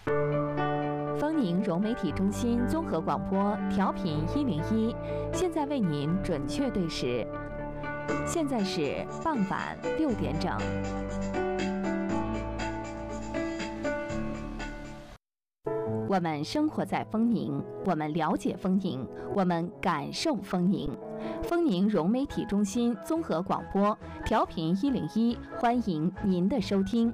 丰宁融媒体中心综合广播调频101，现在为您准确对时，现在是傍晚6点整。我们生活在丰宁，我们了解丰宁，我们感受丰宁。丰宁融媒体中心综合广播调频101，欢迎您的收听。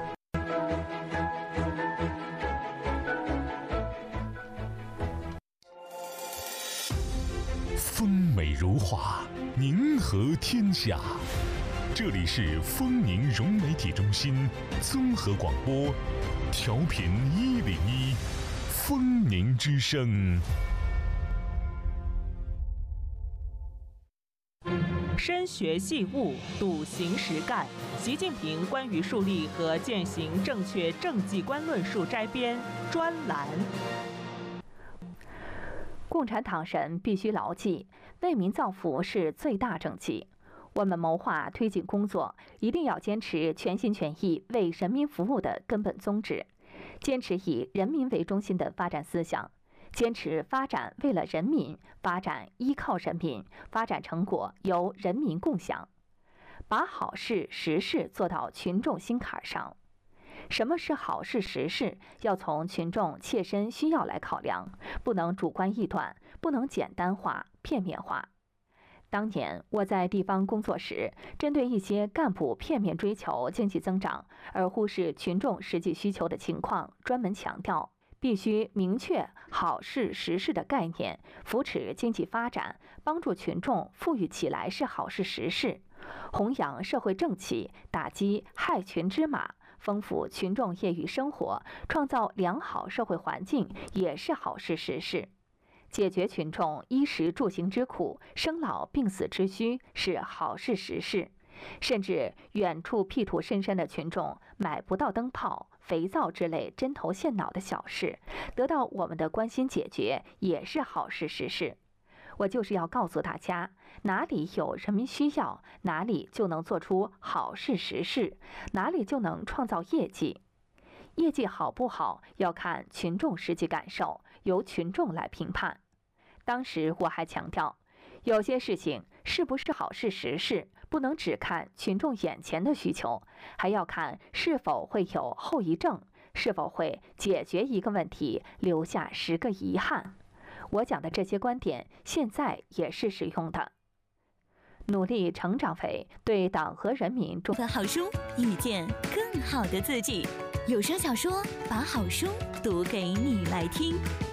风美如画，宁和天下。这里是丰宁融媒体中心综合广播调频101，丰宁之声。 深学细悟，笃行实干。习近平关于树立和践行正确政绩观论述摘编专栏。 共产党人必须牢记，为民造福是最大政绩。我们谋划推进工作，一定要坚持全心全意为人民服务的根本宗旨，坚持以人民为中心的发展思想，坚持发展为了人民，发展依靠人民，发展成果由人民共享，把好事实事做到群众心坎上。什么是好事实事？要从群众切身需要来考量，不能主观臆断，不能简单化、片面化。当年我在地方工作时，针对一些干部片面追求经济增长而忽视群众实际需求的情况，专门强调必须明确好事实事的概念，扶持经济发展，帮助群众富裕起来是好事实事，弘扬社会正气，打击害群之马，丰富群众业余生活，创造良好社会环境，也是好事实事。解决群众衣食住行之苦、生老病死之需是好事实事。甚至远处僻土深山的群众买不到灯泡、肥皂之类针头线脑的小事，得到我们的关心解决，也是好事实事。我就是要告诉大家，哪里有人民需要，哪里就能做出好事实事，哪里就能创造业绩。业绩好不好，要看群众实际感受，由群众来评判。当时我还强调，有些事情是不是好事实事，不能只看群众眼前的需求，还要看是否会有后遗症，是否会解决一个问题，留下10个遗憾。我讲的这些观点，现在也是适用的。努力成长为对党和人民一本好书，遇见更好的自己。有声小说，把好书读给你来听。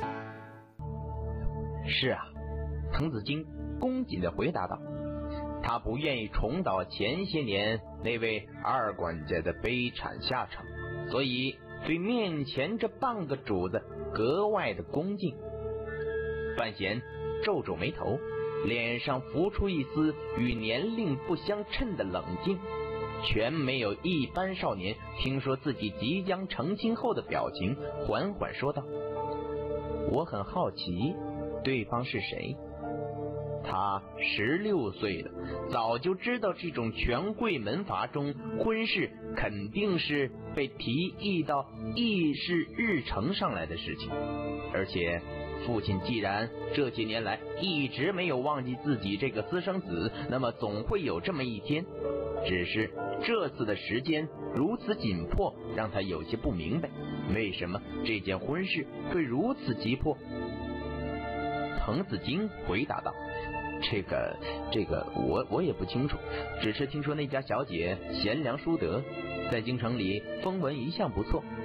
是啊，滕子京恭谨地回答道，他不愿意重蹈前些年那位二管家的悲惨下场，所以对面前这半个主子格外的恭敬。范闲皱皱眉头，脸上浮出一丝与年龄不相称的冷静，全没有一般少年听说自己即将成亲后的表情，缓缓说道，我很好奇对方是谁。他16岁了，早就知道这种权贵门阀中婚事肯定是被提议到议事日程上来的事情，而且父亲既然这些年来一直没有忘记自己这个私生子，那么总会有这么一天。只是这次的时间如此紧迫，让他有些不明白，为什么这件婚事会如此急迫。滕子京回答道，这个我也不清楚，只是听说那家小姐贤良淑德，在京城里风闻一向不错，